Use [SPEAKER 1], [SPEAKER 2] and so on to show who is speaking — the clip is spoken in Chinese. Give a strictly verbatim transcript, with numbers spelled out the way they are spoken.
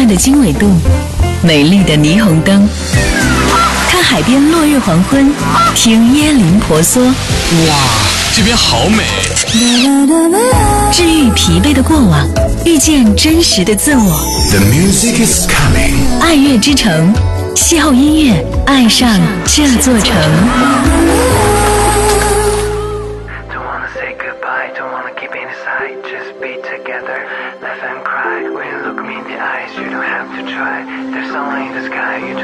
[SPEAKER 1] 万的经纬度，美丽的霓虹灯，看海边落日黄昏，听椰林婆娑。
[SPEAKER 2] 哇，这边好美！
[SPEAKER 1] 治愈疲惫的过往，遇见真实的自我。
[SPEAKER 3] The music is coming。
[SPEAKER 1] 爱乐之城，邂逅音乐，爱上这座城。
[SPEAKER 4] Just be together, laugh and cry. When you look me in the eyes, you don't have to try. There's sunlight in the sky, you just